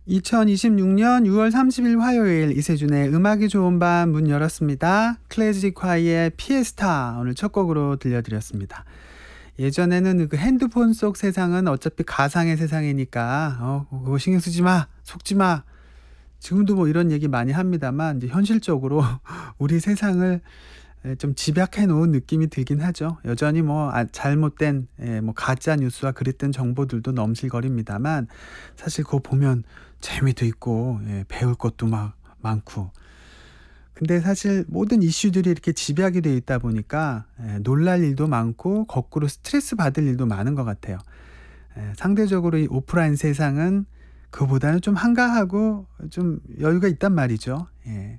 2026년 6월 30일 화요일 이세준의 음악이 좋은 밤 문 열었습니다. 클래식콰이의 피에스타 오늘 첫 곡으로 들려드렸습니다. 예전에는 그 핸드폰 속 세상은 어차피 가상의 세상이니까 그거 신경 쓰지 마, 속지 마. 지금도 뭐 이런 얘기 많이 합니다만 이제 현실적으로 우리 세상을 좀 집약해 놓은 느낌이 들긴 하죠. 여전히 뭐 잘못된 뭐 가짜 뉴스와 그릇된 정보들도 넘실거립니다만 사실 그거 보면 재미도 있고 배울 것도 막 많고. 근데 사실 모든 이슈들이 이렇게 집약이 돼 있다 보니까 놀랄 일도 많고 거꾸로 스트레스 받을 일도 많은 것 같아요. 상대적으로 이 오프라인 세상은 그보다는 좀 한가하고 좀 여유가 있단 말이죠.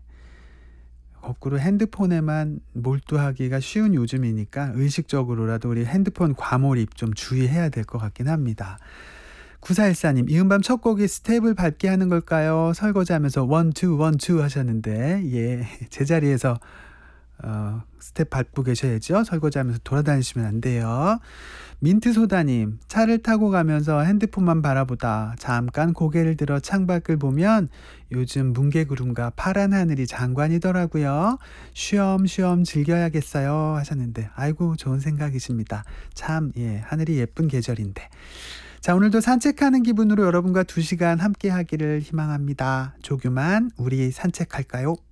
거꾸로 핸드폰에만 몰두하기가 쉬운 요즘이니까 의식적으로라도 우리 핸드폰 과몰입 좀 주의해야 될 것 같긴 합니다. 9414님, 이은밤 첫 곡이 스텝을 밟게 하는 걸까요? 설거지하면서 원투 원투 하셨는데 제자리에서 스텝 밟고 계셔야죠. 설거지하면서 돌아다니시면 안 돼요. 민트소다님, 차를 타고 가면서 핸드폰만 바라보다 잠깐 고개를 들어 창밖을 보면 요즘 뭉게구름과 파란 하늘이 장관이더라고요. 쉬엄쉬엄 즐겨야겠어요 하셨는데 아이고 좋은 생각이십니다. 참 하늘이 예쁜 계절인데. 자, 오늘도 산책하는 기분으로 여러분과 2시간 함께 하기를 희망합니다. 조규만 우리 산책할까요?